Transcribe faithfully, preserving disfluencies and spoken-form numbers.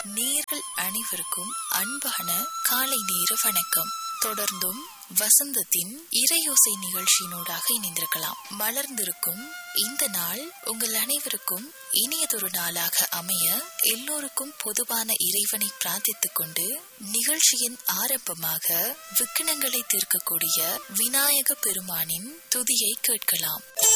நேயர்கள் அனைவருக்கும் அன்பான காலை நேர வணக்கம். தொடர்ந்தும் வசந்தத்தின் இறையோசை நிகழ்ச்சியினூடாக இணைந்திருக்கலாம். மலர்ந்திருக்கும் இந்த நாள் உங்கள் அனைவருக்கும் இனியதொரு நாளாக அமைய எல்லோருக்கும் பொதுவான இறைவனை பிரார்த்தித்துக் கொண்டு நிகழ்ச்சியின் ஆரம்பமாக விக்கினங்களை தீர்க்கக்கூடிய விநாயக பெருமானின் துதியை கேட்கலாம்.